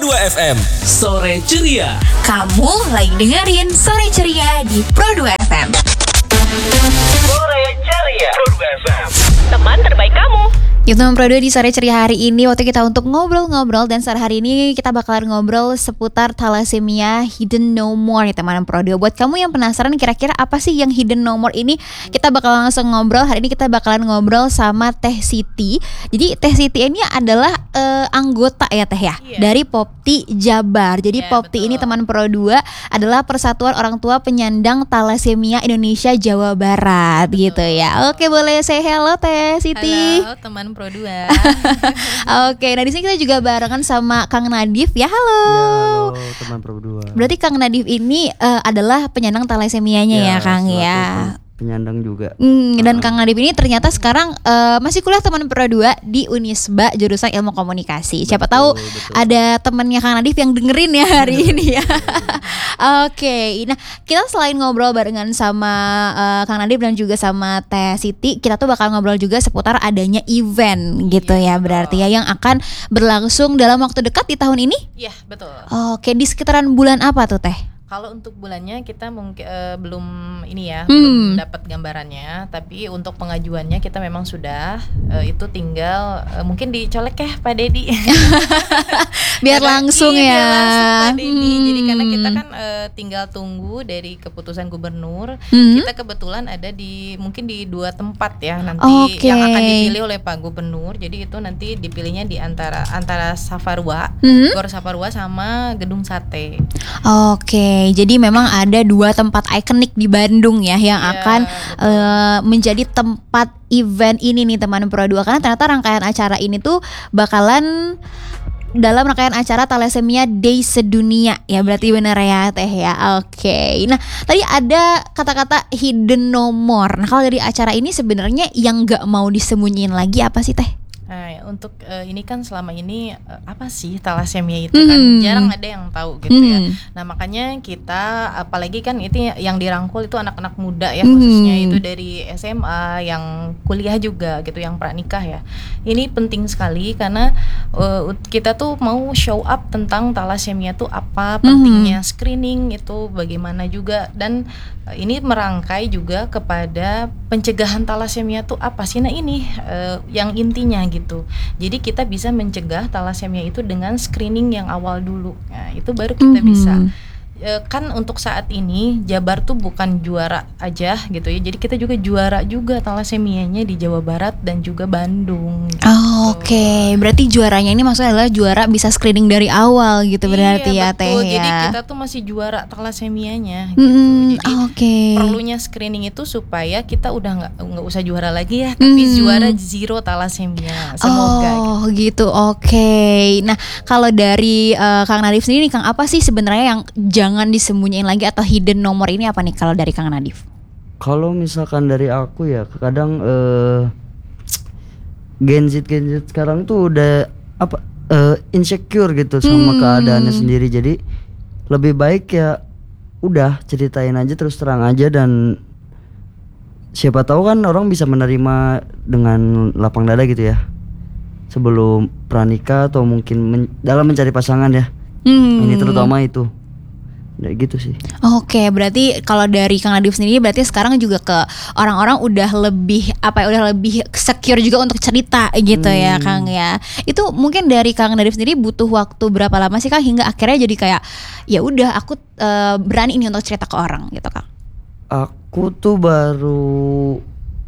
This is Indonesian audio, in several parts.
Pro2 FM, Sore Ceria. Kamu lagi dengerin Sore Ceria di Pro2 FM. Sore Ceria, Pro2 FM. Teman terbaik kamu. Yuk teman Pro2 di Sore Ceria hari ini waktu kita untuk ngobrol-ngobrol. Dan sore hari ini kita bakalan ngobrol seputar thalassemia hidden no more nih teman Pro2. Buat kamu yang penasaran kira-kira apa sih yang hidden no more ini, kita bakal langsung ngobrol. Hari ini kita bakalan ngobrol sama Teh Siti. Jadi Teh Siti ini adalah anggota ya Teh ya, dari Popti Jabar. Jadi Popti ini teman Pro2 adalah Persatuan Orang Tua Penyandang Thalassemia Indonesia Jawa Barat gitu ya. Oke, boleh say hello Teh Siti. Halo teman Pro2. Oke, nah di sini kita juga barengan sama Kang Nadif ya. Halo. Ya, halo teman Pro2. Berarti Kang Nadif ini adalah penyandang thalassemianya ya Kang ya. Penyandang juga. Dan Kang Nadif ini ternyata sekarang masih kuliah teman Pro2 di Unisba jurusan Ilmu Komunikasi. Siapa tahu ada temannya Kang Nadif yang dengerin ya hari ini ya. Oke, nah kita selain ngobrol barengan sama Kang Nadif dan juga sama Teh Siti, kita tuh bakal ngobrol juga seputar adanya event gitu ya, berarti ya yang akan berlangsung dalam waktu dekat di tahun ini. Iya, betul. Oke, di sekitaran bulan apa tuh Teh? Kalau untuk bulannya kita mungkin belum ini ya, belum dapat gambarannya. Tapi untuk pengajuannya kita memang sudah itu tinggal mungkin dicolek ya Pak Dedi. Biar langsung ya. Biar langsung Pak Dedi. Jadi karena kita kan tinggal tunggu dari keputusan gubernur. Kita kebetulan ada di mungkin di 2 tempat ya nanti yang akan dipilih oleh Pak Gubernur. Jadi itu nanti dipilihnya di antara Safarwa, Gor Safarwa sama Gedung Sate. Oke, jadi memang ada 2 tempat ikonik di Bandung ya yang akan menjadi tempat event ini nih teman Pro2. Karena ternyata rangkaian acara ini tuh bakalan dalam rangkaian acara Thalassemia Day sedunia ya, berarti benar ya Teh ya. Oke. Nah, tadi ada kata-kata hidden no more. Nah, kalau dari acara ini sebenarnya yang nggak mau disembunyiin lagi apa sih Teh? Nah, untuk ini kan selama ini apa sih thalassemia itu kan jarang ada yang tahu gitu ya. Nah, makanya kita apalagi kan itu yang dirangkul itu anak-anak muda ya, khususnya itu dari SMA yang kuliah juga gitu, yang pranikah ya. Ini penting sekali karena kita tuh mau show up tentang thalassemia tuh apa, pentingnya screening itu bagaimana juga, dan ini merangkai juga kepada pencegahan thalassemia tuh apa sih. Nah, ini yang intinya gitu. Jadi kita bisa mencegah thalassemia itu dengan screening yang awal dulu. Nah, itu baru kita bisa. Kan untuk saat ini Jabar tuh bukan juara aja gitu ya. Jadi kita juga juara juga thalassemianya di Jawa Barat dan juga Bandung gitu. Oke, berarti juaranya ini maksudnya adalah juara bisa screening dari awal gitu berarti ya Teh ya. Jadi kita tuh masih juara thalassemianya gitu. Jadi perlunya screening itu supaya kita udah nggak usah juara lagi ya, tapi juara zero thalassemia. Semoga gitu. Oke. Nah, kalau dari Kang Nadif sendiri nih Kang, apa sih sebenarnya yang jangan disembunyiin lagi atau hidden nomor ini apa nih kalau dari Kang Nadif? Kalau misalkan dari aku ya, kadang Gen Z sekarang tuh udah insecure gitu sama keadaannya sendiri. Jadi lebih baik ya udah ceritain aja, terus terang aja, dan siapa tahu kan orang bisa menerima dengan lapang dada gitu ya sebelum pranikah atau mungkin dalam mencari pasangan ya. Ini terutama itu. Ya gitu sih. Oke, berarti kalau dari Kang Nadif sendiri berarti sekarang juga ke orang-orang udah lebih udah lebih secure juga untuk cerita gitu ya Kang ya. Itu mungkin dari Kang Nadif sendiri butuh waktu berapa lama sih Kang hingga akhirnya jadi kayak ya udah aku berani ini untuk cerita ke orang gitu Kang? Aku tuh baru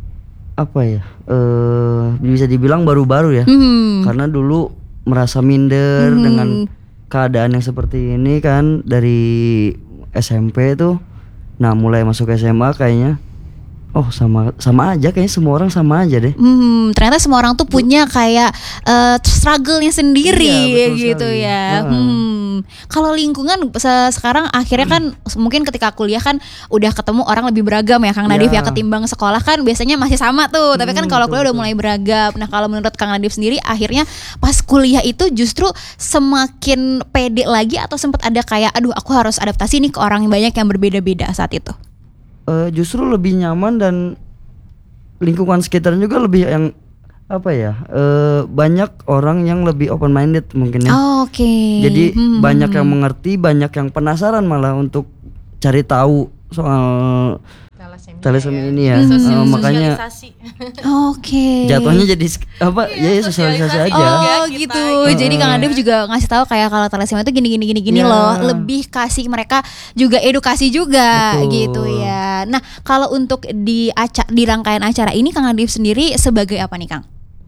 bisa dibilang baru-baru ya. Karena dulu merasa minder dengan keadaan yang seperti ini kan dari SMP tuh. Nah, mulai masuk SMA kayaknya sama aja, kayaknya semua orang sama aja deh. Ternyata semua orang tuh punya kayak struggle-nya sendiri gitu sekali. ya. Kalau lingkungan sekarang akhirnya kan mungkin ketika kuliah kan udah ketemu orang lebih beragam ya Kang Nadif ya, ketimbang sekolah kan biasanya masih sama tuh. Tapi kan kalau kuliah udah mulai beragam. Nah, kalau menurut Kang Nadif sendiri akhirnya pas kuliah itu justru semakin pede lagi atau sempat ada kayak aduh aku harus adaptasi nih ke orang yang banyak yang berbeda-beda saat itu? Justru lebih nyaman dan lingkungan sekitarnya juga lebih yang apa ya? Banyak orang yang lebih open minded mungkin ya. Oke. Jadi banyak yang mengerti, banyak yang penasaran malah untuk cari tahu soal thalassemia ini ya. Makanya Sosialisasi. Oke. jatuhnya jadi apa? Ya sosialisasi aja. Oh kita gitu. gitu. Jadi Kang Adif juga ngasih tahu kayak kalau thalassemia itu gini Ya. loh. Lebih kasih mereka juga edukasi juga Betul. gitu ya. Nah, kalau untuk di rangkaian acara ini Kang Adif sendiri sebagai apa nih, Kang?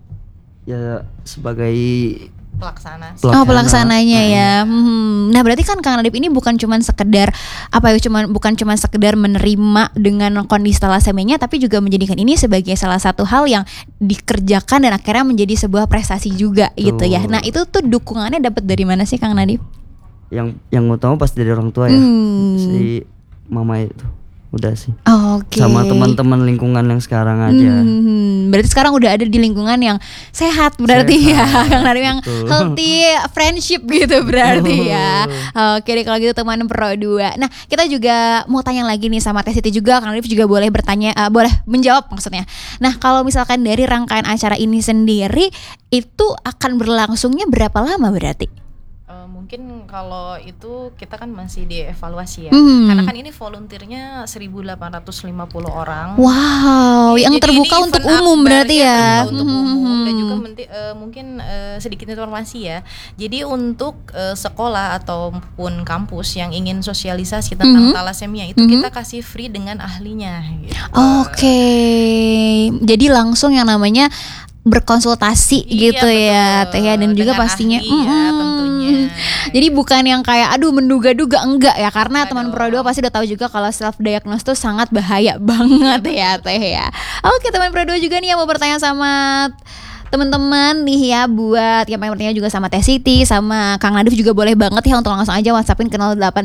Ya sebagai Pelaksana. Oh, pelaksananya ya. Nah, berarti kan Kang Adip ini bukan cuman sekedar bukan cuman sekedar menerima dengan kondisi talasemianya, tapi juga menjadikan ini sebagai salah satu hal yang dikerjakan dan akhirnya menjadi sebuah prestasi juga gitu ya. Nah, itu tuh dukungannya dapat dari mana sih Kang Nadif? yang utama pasti dari orang tua ya. Si mama itu udah sih. Oke. Sama teman-teman lingkungan yang sekarang aja. Berarti sekarang udah ada di lingkungan yang sehat berarti ya, Kang Nadif, yang betul. healthy friendship gitu berarti ya. Oke deh kalau gitu teman Pro 2. Nah, kita juga mau tanya lagi nih sama Teh Siti juga, Kang Nadif juga boleh bertanya, boleh menjawab maksudnya. Nah, kalau misalkan dari rangkaian acara ini sendiri itu akan berlangsungnya berapa lama berarti? Mungkin kalau itu kita kan masih dievaluasi ya. Hmm. Karena kan ini volunteernya 1.850 orang. Wow, yang Jadi terbuka ini untuk event umum akbar berarti ya. terbuka untuk umum. Dan juga mungkin sedikit informasi ya. Jadi untuk sekolah ataupun kampus yang ingin sosialisasi tentang thalassemia itu kita kasih free dengan ahlinya gitu. Oke. Jadi langsung yang namanya berkonsultasi gitu ya betul. Teh ya, dan juga Dengan pastinya ahli ya, tentunya. Jadi bukan yang kayak aduh menduga-duga, enggak ya, karena teman Pro 2 pasti udah tahu juga kalau self diagnose tuh sangat bahaya banget ya Teh ya. Oke, teman Pro 2 juga nih yang mau bertanya sama teman-teman nih ya, buat yang pengen bertanya juga sama Teh Siti sama Kang Nadif juga boleh banget ya untuk langsung aja WhatsAppin ke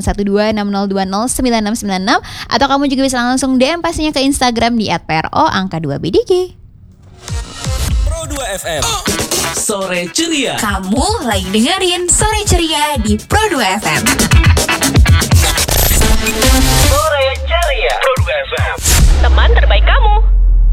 081260209696, atau kamu juga bisa langsung DM pastinya ke Instagram di @pro_2bdg. Pro 2 FM. Sore ceria. Kamu lagi dengerin Sore Ceria di Pro 2 FM.